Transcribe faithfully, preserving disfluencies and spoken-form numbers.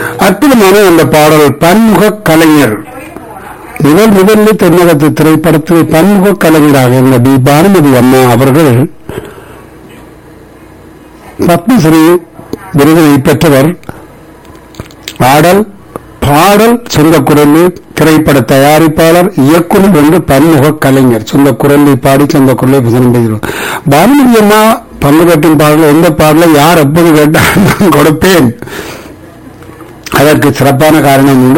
அற்புதமான அந்த பாடல் பன்முக கலைஞர். முதல் முதலில் தென்னகத்து திரைப்படத்தில் பன்முக கலைஞராக இருந்த பி பானுமதி அம்மா அவர்கள் பத்மஸ்ரீ விருதினை பெற்றவர். ஆடல் பாடல் சொந்த குரலில் திரைப்பட தயாரிப்பாளர் இயக்குனர் என்று பன்முக கலைஞர். சொந்த குரலில் பாடி சொந்த குரலை பேசுகிறோம். பானுமதி அம்மா பங்கு பெற்றும் பாடல் எந்த பாடலை யார் எப்போது கேட்டால் நான் கொடுப்பேன். அதற்கு சிறப்பான காரணம் உண்டு.